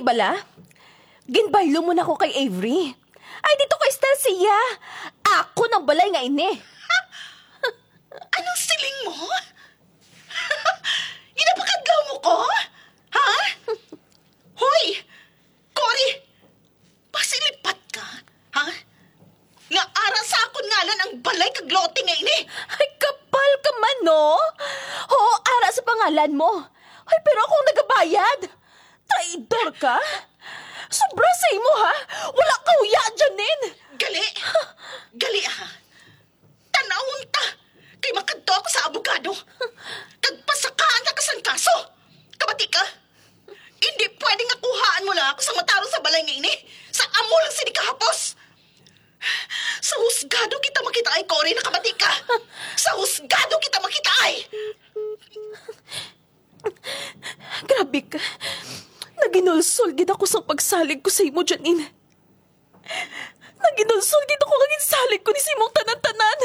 bala? Ginbaylo mo na ko kay Avery. Ay, dito kay Stelcia. Ako nang balay nga ini. Anong siling mo? Inapakadlaw mo ko? Ha? Hoy! Cory! Pasilipat ka? Ha? Nga ara sa akon ngalan ang balay kag lote nga ini. Ay, kapal ka man, no? Oo, ara sa pangalan mo. Ay, pero akong nagabayad. Traidor ka? Sobra sa imo, ha? Wala ka huya, Janine. Gali! Gali, ha? Tanawon ta! Kay makadto ako sa abogado. Kagpasakaan ka kasang kaso. Kabati ka? Hindi pwedeng akuhaan mo lang ako sa matarong sa balay nga ini. Sa amo lang sini kahapos. Sa husgado kita makita ay, Cory, nakabati ka. Sa husgado kita makita ay. Grabe ka. Naginulsol gid ako sa pagsalig ko sa imo, Janine. Naginulsol gid ako nga ginsalig ko ni sa imong tanan-tanan.